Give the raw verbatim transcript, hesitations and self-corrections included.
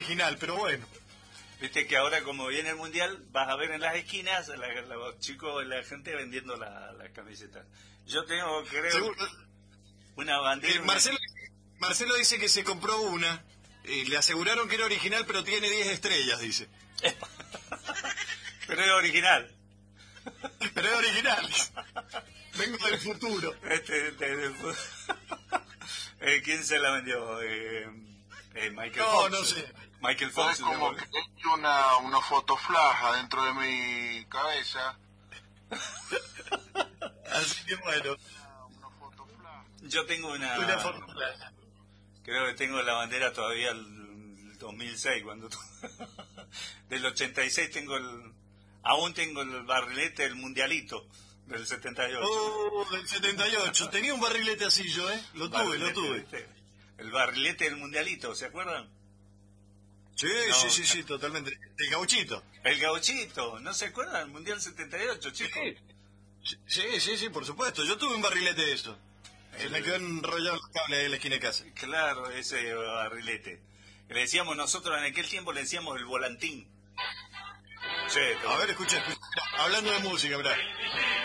original, pero bueno. Viste que ahora como viene el mundial vas a ver en las esquinas a la, la- los chicos, la gente vendiendo la, la camiseta. Yo tengo, creo, Seguro, una bandera. eh, una- Marcelo, Marcelo dice que se compró una, y le aseguraron que era original, pero tiene diez estrellas, dice. Pero es original. Pero es original. Vengo del futuro. Este, este, este, eh, ¿Quién se la vendió? Eh, eh, Michael No, Fox. no sé. Michael Es Fox. como le- que he hecho una, una foto flash adentro de mi cabeza. Así que bueno, Una, una foto flash. Yo tengo una... una fórmula. Creo que tengo la bandera todavía del dos mil seis, cuando tu- del ochenta y seis tengo el... Aún tengo el barrilete del mundialito del setenta y ocho. Oh, del setenta y ocho. Tenía un barrilete así yo, ¿eh? Lo tuve, lo Barrilete, tuve. ¿viste? El barrilete del mundialito, ¿se acuerdan? Sí, No, sí, sí, sí, totalmente. El gauchito. El gauchito, ¿no se acuerdan? El mundial setenta y ocho, chicos. Sí, sí, sí, por supuesto. Yo tuve un barrilete de eso. Se me quedó enrollado el cable ahí en la esquina de casa. Claro, ese barrilete. Le decíamos nosotros en aquel tiempo, le decíamos el volantín. Sí, A ver, escucha, escucha. Hablando de música, mirá.